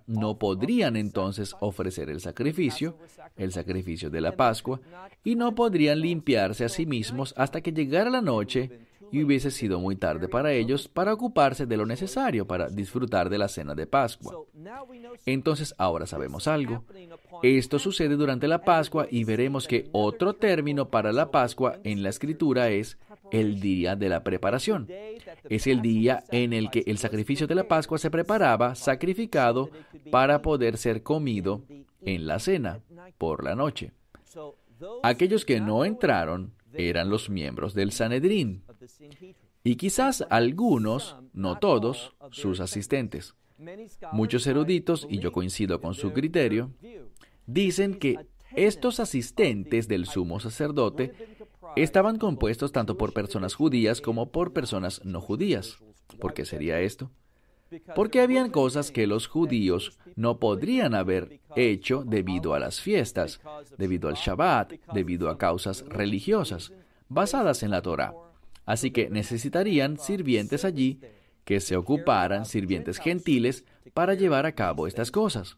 no podrían entonces ofrecer el sacrificio de la Pascua, y no podrían limpiarse a sí mismos hasta que llegara la noche y hubiese sido muy tarde para ellos para ocuparse de lo necesario para disfrutar de la cena de Pascua. Entonces ahora sabemos algo. Esto sucede durante la Pascua y veremos que otro término para la Pascua en la Escritura es el día de la preparación. Es el día en el que el sacrificio de la Pascua se preparaba, sacrificado, para poder ser comido en la cena, por la noche. Aquellos que no entraron eran los miembros del Sanedrín, y quizás algunos, no todos, sus asistentes. Muchos eruditos, y yo coincido con su criterio, dicen que estos asistentes del sumo sacerdote estaban compuestos tanto por personas judías como por personas no judías. ¿Por qué sería esto? Porque habían cosas que los judíos no podrían haber hecho debido a las fiestas, debido al Shabbat, debido a causas religiosas, basadas en la Torá. Así que necesitarían sirvientes allí que se ocuparan, sirvientes gentiles, para llevar a cabo estas cosas.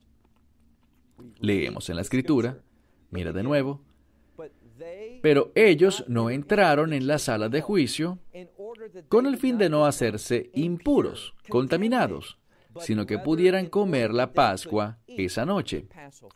Leemos en la Escritura, mira de nuevo, pero ellos no entraron en la sala de juicio con el fin de no hacerse impuros, contaminados, sino que pudieran comer la Pascua esa noche.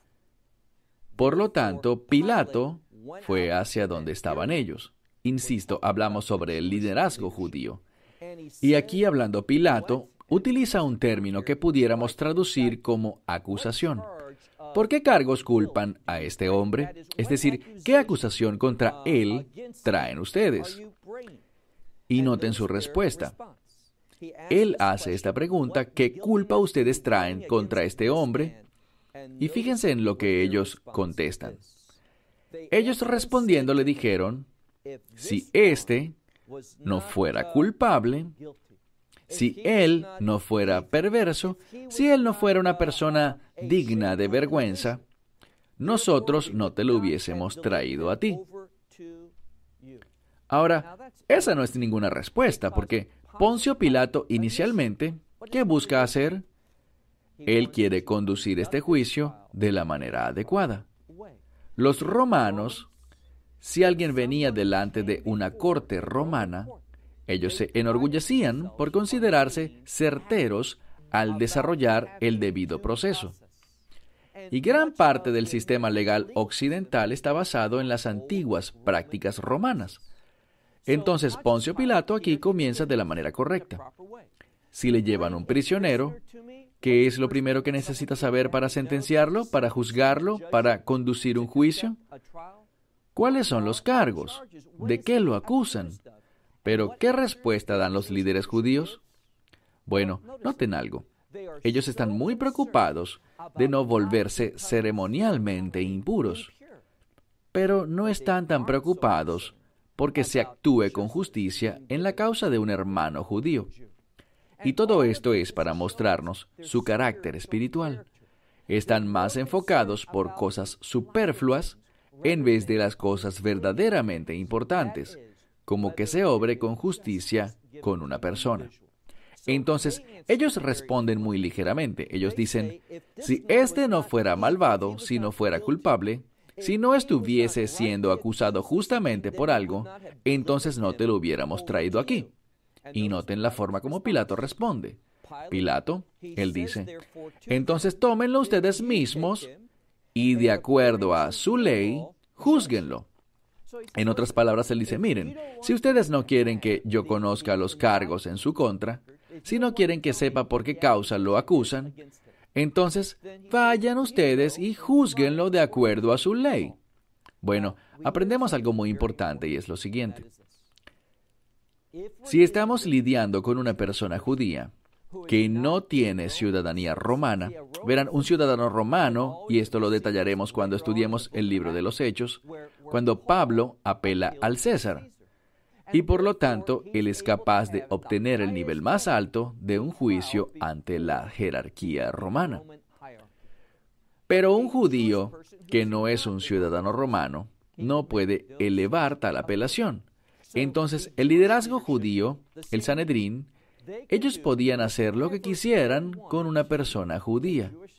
Por lo tanto, Pilato fue hacia donde estaban ellos. Insisto, hablamos sobre el liderazgo judío. Y aquí, hablando Pilato, utiliza un término que pudiéramos traducir como acusación. ¿Por qué cargos culpan a este hombre? Es decir, ¿qué acusación contra él traen ustedes? Y noten su respuesta. Él hace esta pregunta: ¿qué culpa ustedes traen contra este hombre? Y fíjense en lo que ellos contestan. Ellos respondiendo le dijeron: si éste no fuera culpable, si él no fuera perverso, si él no fuera una persona digna de vergüenza, nosotros no te lo hubiésemos traído a ti. Ahora, esa no es ninguna respuesta, porque Poncio Pilato inicialmente, ¿qué busca hacer? Él quiere conducir este juicio de la manera adecuada. Los romanos, si alguien venía delante de una corte romana, ellos se enorgullecían por considerarse certeros al desarrollar el debido proceso. Y gran parte del sistema legal occidental está basado en las antiguas prácticas romanas. Entonces, Poncio Pilato aquí comienza de la manera correcta. Si le llevan un prisionero, ¿qué es lo primero que necesita saber para sentenciarlo, para juzgarlo, para conducir un juicio? ¿Cuáles son los cargos? ¿De qué lo acusan? Pero, ¿qué respuesta dan los líderes judíos? Bueno, noten algo. Ellos están muy preocupados de no volverse ceremonialmente impuros, pero no están tan preocupados porque se actúe con justicia en la causa de un hermano judío. Y todo esto es para mostrarnos su carácter espiritual. Están más enfocados por cosas superfluas en vez de las cosas verdaderamente importantes, como que se obre con justicia con una persona. Entonces, ellos responden muy ligeramente. Ellos dicen: si éste no fuera malvado, si no fuera culpable, si no estuviese siendo acusado justamente por algo, entonces no te lo hubiéramos traído aquí. Y noten la forma como Pilato responde. Pilato, él dice: entonces tómenlo ustedes mismos y de acuerdo a su ley, júzguenlo. En otras palabras, él dice: miren, si ustedes no quieren que yo conozca los cargos en su contra, si no quieren que sepa por qué causa lo acusan, entonces vayan ustedes y júzguenlo de acuerdo a su ley. Bueno, aprendemos algo muy importante y es lo siguiente. Si estamos lidiando con una persona judía que no tiene ciudadanía romana, verán, un ciudadano romano, y esto lo detallaremos cuando estudiemos el libro de los Hechos, cuando Pablo apela al César, y por lo tanto él es capaz de obtener el nivel más alto de un juicio ante la jerarquía romana. Pero un judío que no es un ciudadano romano no puede elevar tal apelación. Entonces, el liderazgo judío, el Sanedrín, ellos podían hacer lo que quisieran con una persona judía.